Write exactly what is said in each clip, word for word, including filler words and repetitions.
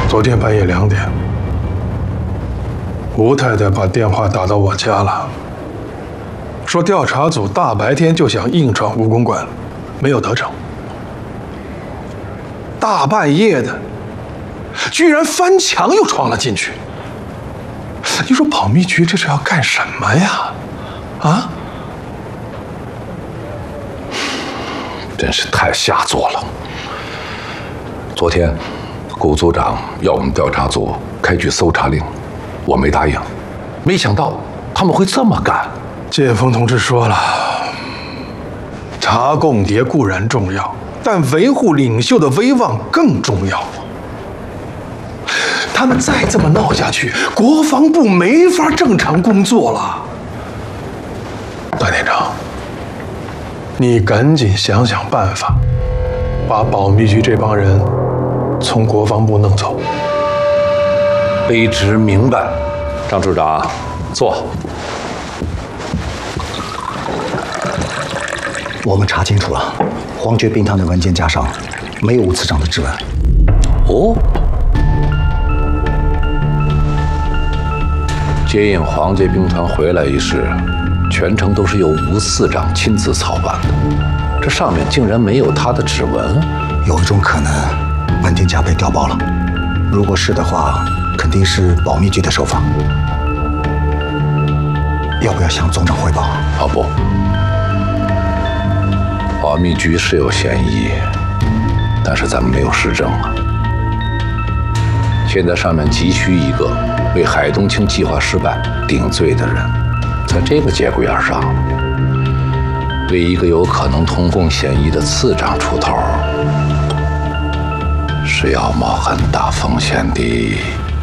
昨天半夜两点，吴太太把电话打到我家了，说调查组大白天就想硬闯吴公馆，没有得逞。大半夜的，居然翻墙又闯了进去。你说保密局这是要干什么呀？啊？ 真是太下作了。昨天，顾组长要我们调查组开具搜查令，我没答应，没想到他们会这么干。 剑锋同志说了，查共谍固然重要，但维护领袖的威望更重要。他们再这么闹下去，国防部没法正常工作了。段连长，你赶紧想想办法，把保密局这帮人从国防部弄走。 卑职明白。张处长，坐。 我们查清楚了，黄觉冰堂的文件夹上没有吴次长的指纹。 哦。接应黄杰兵团回来一事，全程都是由吴次长亲自操办的，这上面竟然没有他的指纹。 有一种可能，文件夹被调包了。如果是的话，肯定是保密局的手法。要不要向总长汇报？ 啊不，保密局是有嫌疑，但是咱们没有实证啊。现在上面急需一个为海东青计划失败顶罪的人，在这个节骨眼上，为一个有可能通共嫌疑的次长出头，是要冒很大风险的。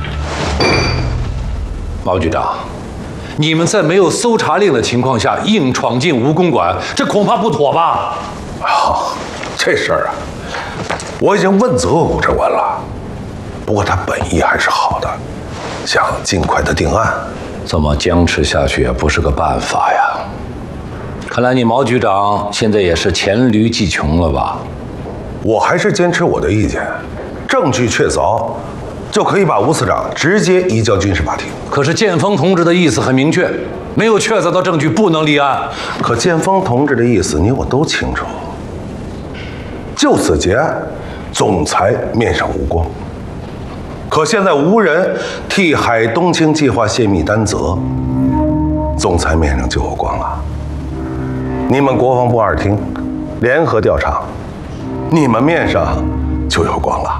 毛局长，你们在没有搜查令的情况下硬闯进吴公馆，这恐怕不妥吧？ 好，这事儿啊，我已经问责过顾志文了。不过他本意还是好的，想尽快的定案。 这么僵持下去也不是个办法呀。看来你毛局长现在也是黔驴技穷了吧？ 我还是坚持我的意见，证据确凿，就可以把吴次长直接移交军事法庭。 可是剑锋同志的意思很明确，没有确凿的证据不能立案。 可剑锋同志的意思你我都清楚，就此结案，总裁面上无光。可现在无人替海东青计划泄密担责，总裁面上就有光了。你们国防部二厅联合调查，你们面上就有光了。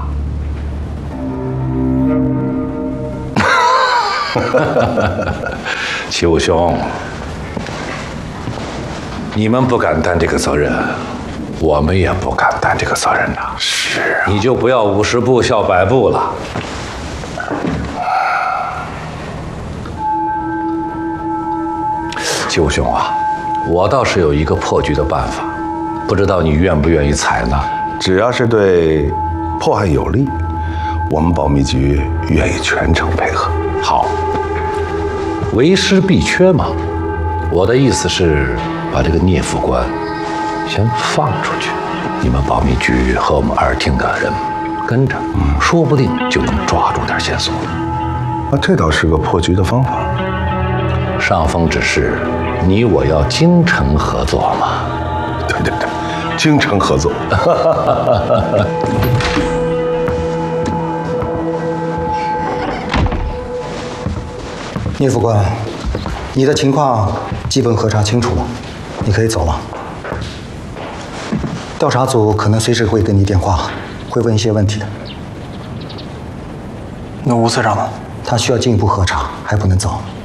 齐武兄，你们不敢担这个责任，我们也不敢担这个责任呐。 是啊， 你就不要五十步笑百步了。齐武兄啊，我倒是有一个破局的办法，不知道你愿不愿意采纳？ 只要是对破案有利，我们保密局愿意全程配合。 好，为师必缺嘛。我的意思是，把这个聂副官先放出去，你们保密局和我们二厅的人跟着，说不定就能抓住点线索。 啊，这倒是个破局的方法。 上峰指示你我要精诚合作嘛。 对对对，精诚合作。 聂副官，你的情况基本核查清楚了，你可以走了。调查组可能随时会给你电话，会问一些问题的。 那吴次长呢？ 他需要进一步核查，还不能走。